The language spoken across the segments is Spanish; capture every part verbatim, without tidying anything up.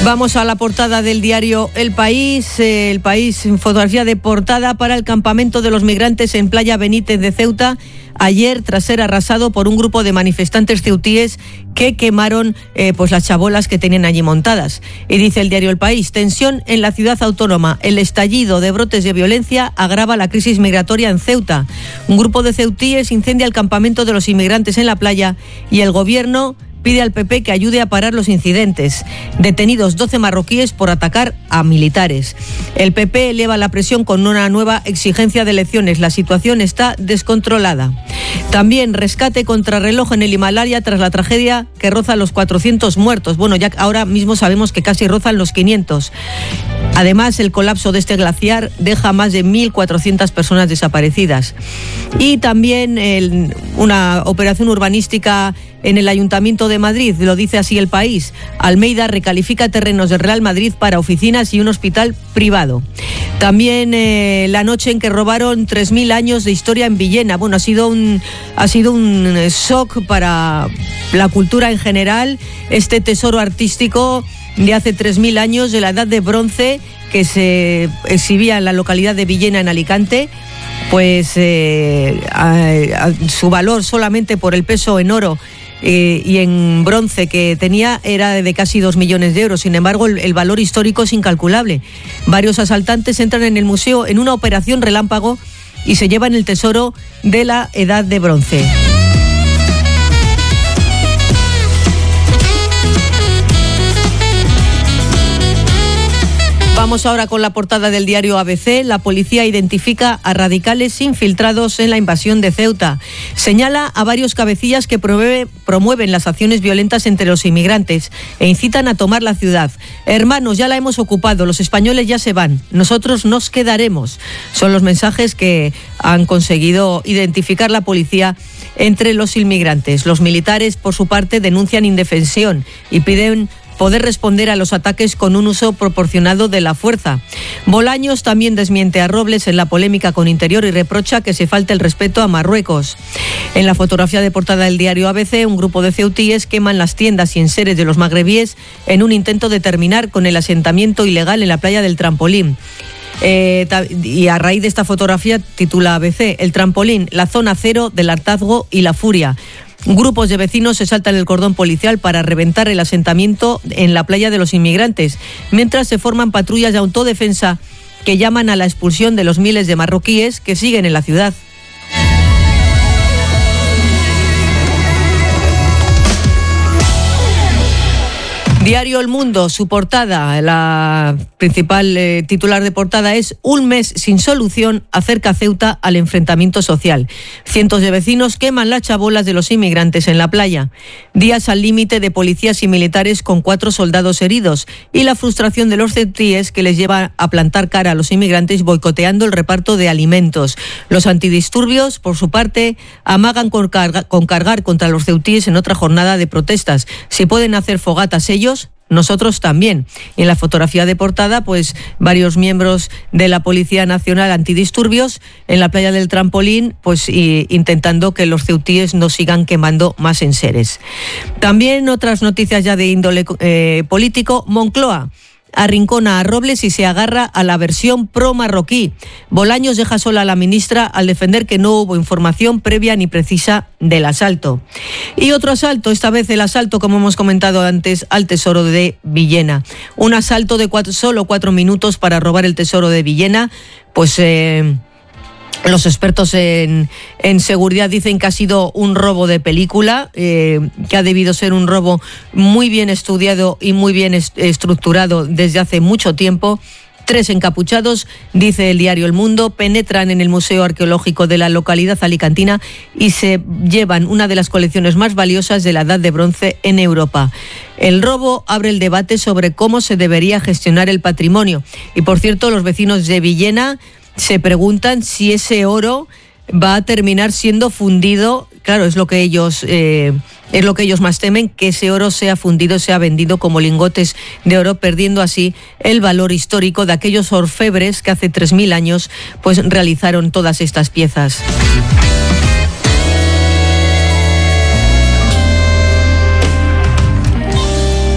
Vamos a la portada del diario El País. Eh, El País, fotografía de portada para el campamento de los migrantes en Playa Benítez de Ceuta. Ayer, tras ser arrasado por un grupo de manifestantes ceutíes que quemaron eh, pues las chabolas que tenían allí montadas. Y dice el diario El País, tensión en la ciudad autónoma. El estallido de brotes de violencia agrava la crisis migratoria en Ceuta. Un grupo de ceutíes incendia el campamento de los inmigrantes en la playa y el gobierno pide al P P que ayude a parar los incidentes. Detenidos doce marroquíes por atacar a militares. El P P eleva la presión con una nueva exigencia de elecciones. La situación está descontrolada. También rescate contrarreloj en el Himalaya tras la tragedia que roza los cuatrocientos muertos. Bueno, ya ahora mismo sabemos que casi rozan los quinientos. Además, el colapso de este glaciar deja más de mil cuatrocientas personas desaparecidas. Y también el, una operación urbanística en el Ayuntamiento de Madrid, lo dice así El País. Almeida recalifica terrenos del Real Madrid para oficinas y un hospital privado. También eh, la noche en que robaron tres mil años de historia en Villena. Bueno, ha sido un ha sido un shock para la cultura en general. Este tesoro artístico de hace tres mil años, de la Edad de Bronce, que se exhibía en la localidad de Villena, en Alicante, pues eh, a, a, su valor solamente por el peso en oro Eh, y en bronce que tenía era de casi dos millones de euros. Sin embargo, el, el valor histórico es incalculable. Varios asaltantes entran en el museo en una operación relámpago y se llevan el tesoro de la Edad de Bronce. Vamos ahora con la portada del diario A B C. La policía identifica a radicales infiltrados en la invasión de Ceuta. Señala a varios cabecillas que promueve, promueven las acciones violentas entre los inmigrantes e incitan a tomar la ciudad. Hermanos, ya la hemos ocupado, los españoles ya se van, nosotros nos quedaremos. Son los mensajes que han conseguido identificar la policía entre los inmigrantes. Los militares, por su parte, denuncian indefensión y piden poder responder a los ataques con un uso proporcionado de la fuerza. Bolaños también desmiente a Robles en la polémica con Interior y reprocha que se falte el respeto a Marruecos. En la fotografía de portada del diario A B C, un grupo de ceutíes queman las tiendas y enseres de los magrebíes en un intento de terminar con el asentamiento ilegal en la playa del Trampolín. Eh, y a raíz de esta fotografía titula A B C, el Trampolín, la zona cero del hartazgo y la furia. Grupos de vecinos se saltan el cordón policial para reventar el asentamiento en la playa de los inmigrantes, mientras se forman patrullas de autodefensa que llaman a la expulsión de los miles de marroquíes que siguen en la ciudad. Diario El Mundo, su portada, la principal eh, titular de portada es "Un mes sin solución acerca Ceuta al enfrentamiento social". Cientos de vecinos queman las chabolas de los inmigrantes en la playa. Días al límite de policías y militares con cuatro soldados heridos y la frustración de los ceutíes que les lleva a plantar cara a los inmigrantes boicoteando el reparto de alimentos. Los antidisturbios, por su parte, amagan con, carga, con cargar contra los ceutíes en otra jornada de protestas. Si pueden hacer fogatas ellos, nosotros también. Y en la fotografía de portada, pues varios miembros de la Policía Nacional Antidisturbios en la playa del Trampolín, pues y, intentando que los ceutíes no sigan quemando más enseres. También otras noticias ya de índole eh, político. Moncloa arrincona a Robles y se agarra a la versión pro-marroquí. Bolaños deja sola a la ministra al defender que no hubo información previa ni precisa del asalto. Y otro asalto, esta vez el asalto, como hemos comentado antes, al tesoro de Villena. Un asalto de cuatro, solo cuatro minutos para robar el tesoro de Villena, pues... Eh, Los expertos en, en seguridad dicen que ha sido un robo de película, eh, que ha debido ser un robo muy bien estudiado y muy bien est- estructurado desde hace mucho tiempo. Tres encapuchados, dice el diario El Mundo, penetran en el Museo Arqueológico de la localidad alicantina y se llevan una de las colecciones más valiosas de la Edad de Bronce en Europa. El robo abre el debate sobre cómo se debería gestionar el patrimonio. Y por cierto, los vecinos de Villena se preguntan si ese oro va a terminar siendo fundido. Claro, es lo que ellos eh, es lo que ellos más temen, que ese oro sea fundido, sea vendido como lingotes de oro, perdiendo así el valor histórico de aquellos orfebres que hace tres mil años pues realizaron todas estas piezas.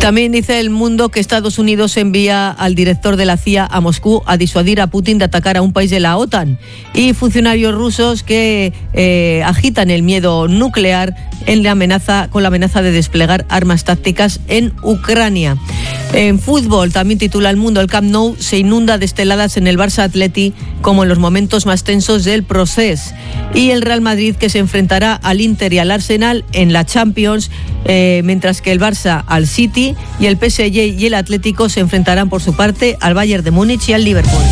También dice El Mundo que Estados Unidos envía al director de la C I A a Moscú a disuadir a Putin de atacar a un país de la OTAN, y funcionarios rusos que eh, agitan el miedo nuclear en la amenaza, con la amenaza de desplegar armas tácticas en Ucrania. En fútbol también titula El Mundo: el Camp Nou se inunda de esteladas en el Barça Atleti como en los momentos más tensos del proceso, y el Real Madrid que se enfrentará al Inter y al Arsenal en la Champions, eh, mientras que el Barça al City y el P S G y el Atlético se enfrentarán por su parte al Bayern de Múnich y al Liverpool.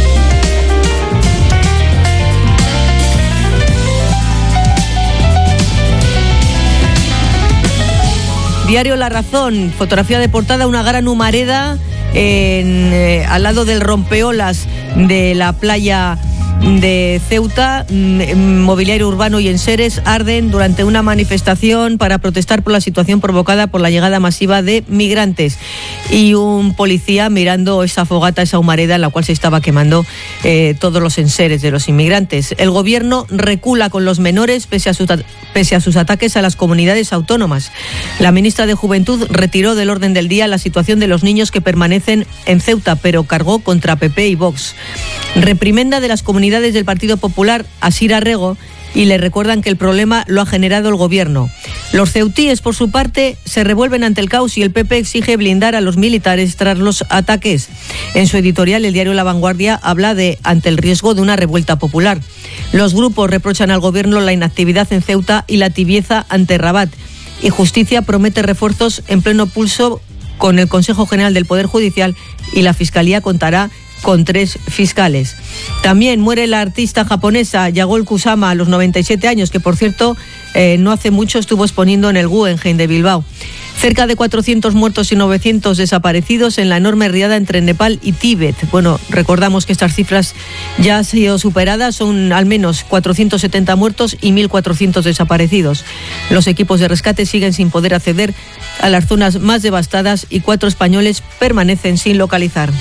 Diario La Razón, fotografía de portada, una gran humareda en, eh, al lado del rompeolas de la playa de Ceuta. Mobiliario urbano y enseres arden durante una manifestación para protestar por la situación provocada por la llegada masiva de migrantes, y un policía mirando esa fogata, esa humareda en la cual se estaba quemando eh, todos los enseres de los inmigrantes. El gobierno recula con los menores pese a, sus, pese a sus ataques a las comunidades autónomas. La ministra de Juventud retiró del orden del día la situación de los niños que permanecen en Ceuta, pero cargó contra P P y Vox. Reprimenda de las comunidades del Partido Popular a Sira Rego, y le recuerdan que el problema lo ha generado el gobierno. Los ceutíes, por su parte, se revuelven ante el caos, y el P P exige blindar a los militares tras los ataques. En su editorial, el diario La Vanguardia habla de ante el riesgo de una revuelta popular. Los grupos reprochan al gobierno la inactividad en Ceuta y la tibieza ante Rabat, y Justicia promete refuerzos en pleno pulso con el Consejo General del Poder Judicial, y la Fiscalía contará con tres fiscales. También muere la artista japonesa Yagoi Kusama a los noventa y siete años, que por cierto eh, no hace mucho estuvo exponiendo en el Guggenheim de Bilbao. Cerca de cuatrocientos muertos y novecientos desaparecidos en la enorme riada entre Nepal y Tíbet. Bueno, recordamos que estas cifras ya han sido superadas, son al menos cuatrocientos setenta muertos y mil cuatrocientos desaparecidos. Los equipos de rescate siguen sin poder acceder a las zonas más devastadas, y cuatro españoles permanecen sin localizar.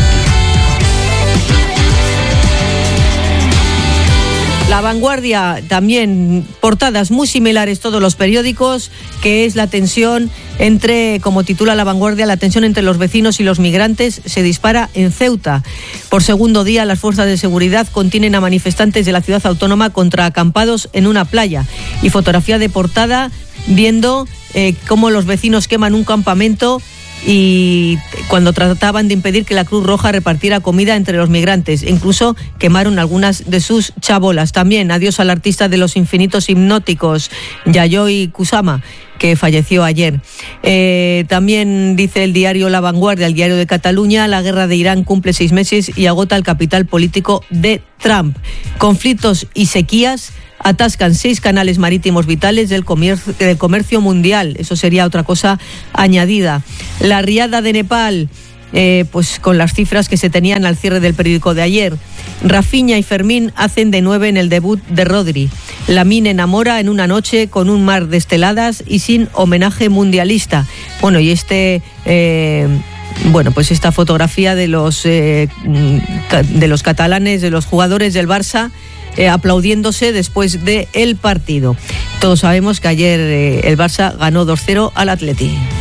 La Vanguardia, también portadas muy similares todos los periódicos, que es la tensión entre, como titula La Vanguardia, la tensión entre los vecinos y los migrantes se dispara en Ceuta. Por segundo día, las fuerzas de seguridad contienen a manifestantes de la ciudad autónoma contra acampados en una playa. Y fotografía de portada viendo eh, cómo los vecinos queman un campamento, y cuando trataban de impedir que la Cruz Roja repartiera comida entre los migrantes. Incluso quemaron algunas de sus chabolas. También adiós al artista de los infinitos hipnóticos, Yayoi Kusama, que falleció ayer. Eh, también dice el diario La Vanguardia, el diario de Cataluña, la guerra de Irán cumple seis meses y agota el capital político de Trump. Conflictos y sequías atascan seis canales marítimos vitales del comercio, del comercio mundial. Eso sería otra cosa añadida. La riada de Nepal, eh, pues con las cifras que se tenían al cierre del periódico de ayer. Rafinha y Fermín hacen de nueve en el debut de Rodri. Lamine enamora en una noche con un mar de esteladas y sin homenaje mundialista. Bueno, y este... Eh, Bueno, pues esta fotografía de los eh, de los catalanes, de los jugadores del Barça, eh, aplaudiéndose después del partido. Todos sabemos que ayer eh, el Barça ganó dos cero al Atleti.